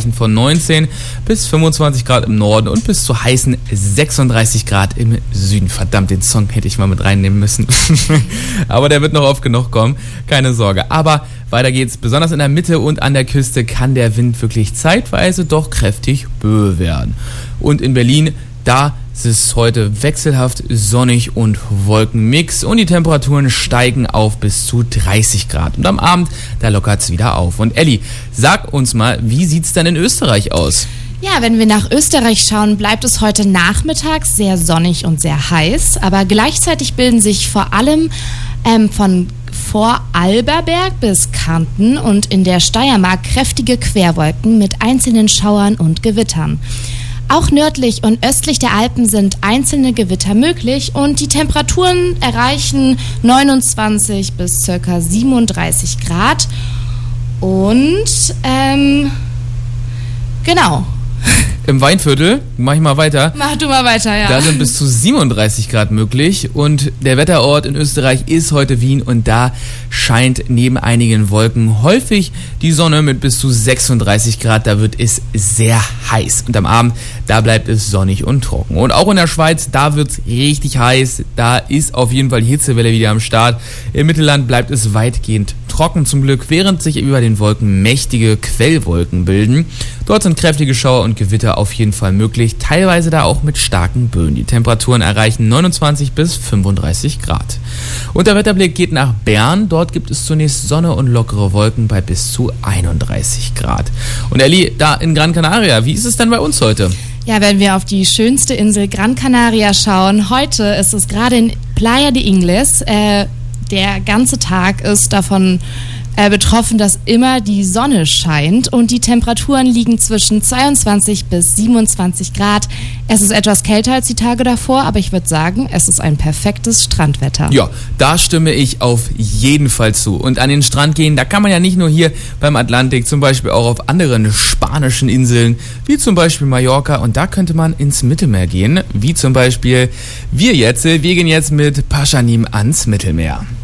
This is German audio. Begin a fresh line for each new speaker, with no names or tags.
erreichen von 19 bis 25 Grad im Norden und bis zu heißen 36 Grad im Süden. Verdammt, den Song hätte ich mal mit reinnehmen müssen. Aber der wird noch oft genug kommen, keine Sorge. Aber weiter geht's. Besonders in der Mitte und an der Küste kann der Wind wirklich zeitweise doch kräftig böe werden. Und in Berlin, da ist es heute wechselhaft sonnig und Wolkenmix und die Temperaturen steigen auf bis zu 30 Grad. Und am Abend, da lockert es wieder auf. Und Elli, sag uns mal, wie sieht's denn in Österreich aus?
Ja, wenn wir nach Österreich schauen, bleibt es heute Nachmittag sehr sonnig und sehr heiß. Aber gleichzeitig bilden sich vor allem von Vorarlberg bis Kärnten und in der Steiermark kräftige Querwolken mit einzelnen Schauern und Gewittern. Auch nördlich und östlich der Alpen sind einzelne Gewitter möglich und die Temperaturen erreichen 29 bis ca. 37 Grad. Und, genau.
Im Weinviertel, mach ich mal weiter.
Mach du mal weiter, ja.
Da sind bis zu 37 Grad möglich und der Wetterort in Österreich ist heute Wien und da scheint neben einigen Wolken häufig die Sonne mit bis zu 36 Grad. Da wird es sehr heiß und am Abend, da bleibt es sonnig und trocken. Und auch in der Schweiz, da wird es richtig heiß. Da ist auf jeden Fall die Hitzewelle wieder am Start. Im Mittelland bleibt es weitgehend trocken zum Glück, während sich über den Wolken mächtige Quellwolken bilden. Dort sind kräftige Schauer und Gewitter auf jeden Fall möglich, teilweise da auch mit starken Böen. Die Temperaturen erreichen 29 bis 35 Grad. Und der Wetterblick geht nach Bern. Dort gibt es zunächst Sonne und lockere Wolken bei bis zu 31 Grad. Und Elli, da in Gran Canaria, wie ist es denn bei uns heute?
Ja, wenn wir auf die schönste Insel Gran Canaria schauen, heute ist es gerade in Playa de Ingles. Der ganze Tag ist davon betroffen, dass immer die Sonne scheint und die Temperaturen liegen zwischen 22 bis 27 Grad. Es ist etwas kälter als die Tage davor, aber ich würde sagen, es ist ein perfektes Strandwetter.
Ja, da stimme ich auf jeden Fall zu. Und an den Strand gehen, da kann man ja nicht nur hier beim Atlantik, zum Beispiel auch auf anderen spanischen Inseln, wie zum Beispiel Mallorca. Und da könnte man ins Mittelmeer gehen, wie zum Beispiel wir gehen jetzt mit Paschanim ans Mittelmeer.